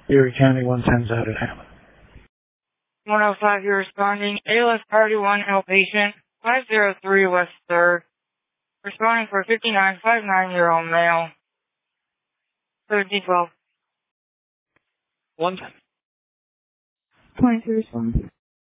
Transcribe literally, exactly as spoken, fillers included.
Erie County one ten's out at Hammond. one oh five, you're responding. A L S Priority one outpatient, five oh three West third. Responding for a fifty-nine, fifty-nine-year-old male. third D twelve. one ten. twenty-two responding.